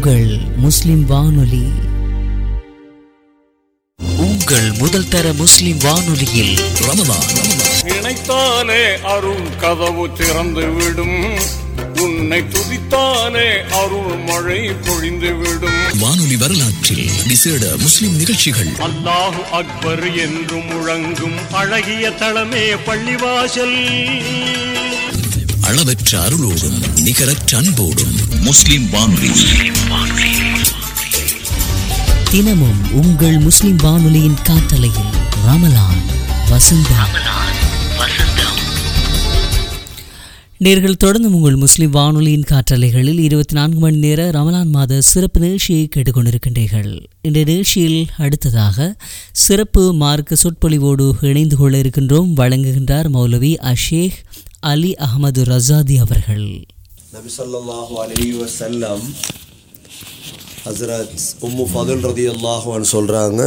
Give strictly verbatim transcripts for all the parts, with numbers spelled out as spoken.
உங்கள் முஸ்லிம் வானொலி. உங்கள் முதல் தர முஸ்லிம் வானொலியில் ரமலான் நினைத்தாலே அருள் கதவு திறந்து விடும், உன்னை துதித்தாலே அருள் மழை பொழிந்து விடும். வானொலி வரலாற்றில் விசேட முஸ்லிம் நிகழ்ச்சிகள். அல்லாஹு அக்பர் என்று முழங்கும் அழகிய தளமே பள்ளிவாசல். அளவற்ற அருளோடும் நிகரற்ற அன்போடும் முஸ்லிம் வானொலி. தினமும் உங்கள் முஸ்லிம் வானொலியின் காற்றலையில் ரமலான் வசந்தம். நேர்கள் தொடர்ந்து உங்கள் முஸ்லிம் வானொலியின் காற்றலைகளில் இருபத்தி நான்கு மணி நேர ரமலான் மாத சிறப்பு நிகழ்ச்சியை கேட்டுக்கொண்டிருக்கின்றீர்கள். இந்த நிகழ்ச்சியில் அடுத்ததாக சிறப்பு மார்க்க சொற்பொழிவோடு இணைந்து கொள்ள இருக்கின்றோம். வழங்குகின்றார் மௌலவி அஷேக் அலி அஹமது ரசாதி அவர்கள். நபி ஸல்லல்லாஹு அலைஹி வஸல்லம் ஹஸ்ரத் உம்மு ஃபதுல் ரலியல்லாஹு அன்ஹா சொல்கிறாங்க,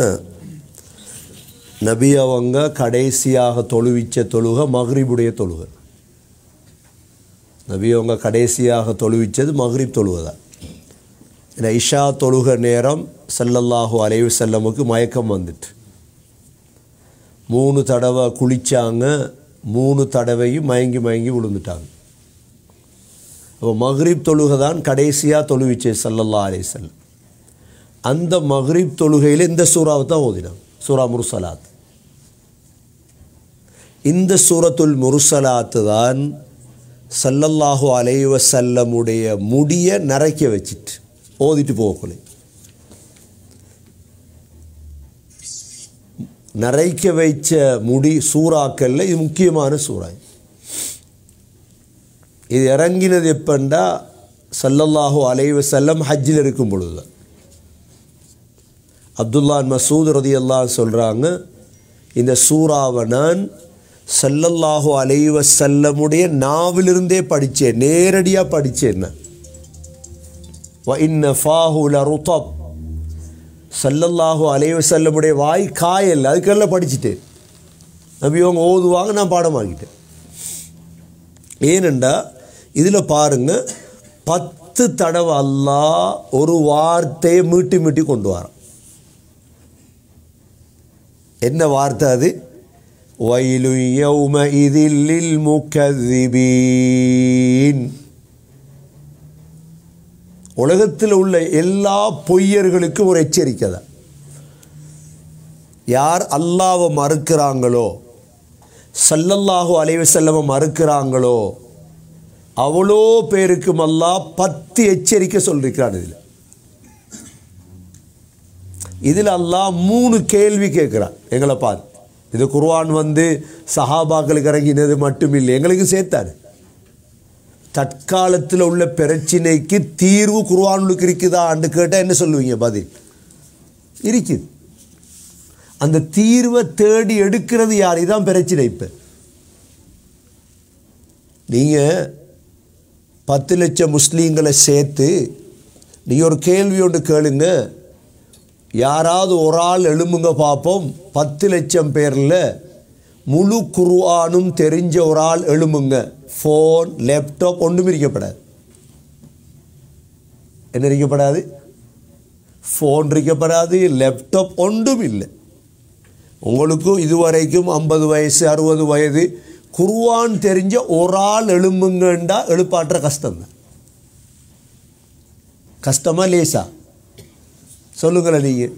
நபி அவங்க கடைசியாக தொழுவிச்ச தொழுகை மக்ரிபுடைய தொழுகை. நபி அவங்க கடைசியாக தொழுவிச்சது மக்ரிப் தொழுகை தான். ஏன்னா இஷா தொழுகை நேரம் ஸல்லல்லாஹு அலைஹி வஸல்லமுக்கு மயக்கம் வந்துட்டு மூணு தடவை குளித்தாங்க, மூணு தடவையும் மயங்கி மயங்கி விழுந்துட்டாங்க. அப்போ மக்ரிப் தொழுகை தான் கடைசியாக தொழுவிச்சே ஸல்லல்லாஹு அலைஹி வஸல்லம். அந்த மக்ரிப் தொழுகையில் இந்த சூறாவை தான் ஓதினாங்க, சூரா முர்சலாத். இந்த சூரத்துல் முர்சலாத்து தான் ஸல்லல்லாஹு அலைஹி வஸல்லமுடைய முடியை நரைக்க வச்சிட்டு ஓதிட்டு போகக்குள்ள நரைக்க வைச்ச முடி சூறாக்கல்ல இது முக்கியமான சூறா. இது இறங்கினது எப்பண்டா ஸல்லல்லாஹு அலைஹி வஸல்லம் ஹஜ்ஜில் இருக்கும் பொழுது தான். அப்துல்லா மசூத் ரலியல்லாஹு சொல்கிறாங்க, இந்த சூறாவை நான் ஸல்லல்லாஹு அலைஹி வஸல்லமுடைய நாவிலிருந்தே படித்தேன், நேரடியாக படித்தேன். வ இன்ன ஃபாஹு லருதப், ஸல்லல்லாஹு அலைஹி வஸல்லமுடைய வாய் காயல், அதுக்கெல்லாம் படிச்சுட்டேன். நபி அவங்க ஓதுவாங்க, நான் பாடமாக்கிட்டேன். ஏனெண்டா இதில் பாருங்கள், பத்து தடவை அல்லாஹ் ஒரு வார்த்தையை மீட்டி மீட்டி கொண்டு வரான். என்ன வார்த்தை அது? வயலு யௌமஇதில் லில் முகذிபீன். உலகத்தில் உள்ள எல்லா பொய்யர்களுக்கும் ஒரு எச்சரிக்கை தான். யார் அல்லாஹ்வை மறுக்கிறாங்களோ, ஸல்லல்லாஹு அலைஹி வஸல்லம் மறுக்கிறாங்களோ, அவ்வளோ பேருக்கும் அல்லாஹ் பத்து எச்சரிக்கை சொல்லியிருக்கிறான். இதில் இதில் அல்லாஹ் மூணு கேள்வி கேட்குறான் எங்களை பார்த்து. இது குர்ஆன் வந்து சஹாபாக்களுக்கு இறங்கினது மட்டும் இல்லை, எங்களுக்கு சேர்த்தாரு. தற்காலத்தில் உள்ள பிரச்சினைக்கு தீர்வு குர்ஆனுக்கு இருக்குதான்னு கேட்டால் என்ன சொல்லுவீங்க? பதில் இருக்குது. அந்த தீர்வை தேடி எடுக்கிறது யார்? இதுதான் பிரச்சனை. இப்போ நீங்கள் பத்து லட்சம் முஸ்லீம்களை சேர்த்து நீங்கள் ஒரு கேள்வி ஒன்று கேளுங்க, யாராவது ஒரு ஆள் எழும்புங்க பார்ப்போம். பத்து லட்சம் பேரில் முழு குர்ஆனும் தெரிஞ்ச ஒரு ஆள் எழும்புங்க. ஃபோன், லேப்டாப் ஒன்றும் இருக்கப்படாது. என்ன இருக்கப்படாது? ஃபோன் இருக்கப்படாது, லேப்டாப் ஒன்றும் இல்லை. உங்களுக்கும் இதுவரைக்கும் ஐம்பது வயசு அறுபது வயது குர்ஆன் தெரிஞ்ச ஒரு ஆள் எழும்புங்கண்டா எழுப்பாற்ற கஷ்டம்தான். கஷ்டமா லேசா? சொல்லுங்களேன் நீங்கள்.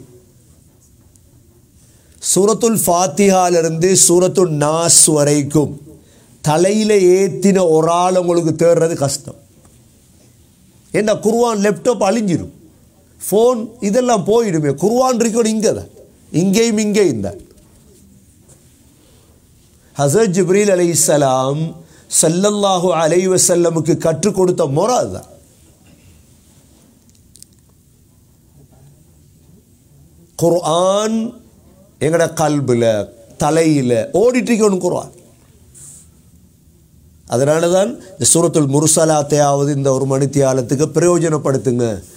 சூரத்துல் ஃபாத்திஹாலிருந்து சூரத்துல் நாஸ் வரைக்கும் தலையில் ஏற்றின ஒரு ஆள் உங்களுக்கு தேடுறது கஷ்டம். ஏன்னா குர்ஆன் லேப்டாப் அழிஞ்சிடும், ஃபோன் இதெல்லாம் போயிடுமே. குர்ஆன் இருக்கணும் இங்கே தான், இங்கேயும் இங்கேயும் தான். ஹஸரத் ஜிப்ரீல் அலைஹிஸ்ஸலாம் ஸல்லல்லாஹு அலைஹி வஸல்லமுக்கு கற்றுக் கொடுத்த முறை அதுதான். குர்ஆன் எங்கட கல்பில் தலையில் ஓடிட்டுருக்கணும் குர்ஆன். அதனால தான் இந்த சூரத்துல் முர்சலாத்தையாவது இந்த ஒரு மணித்தியாலத்துக்கு பிரயோஜனப்படுத்துங்க.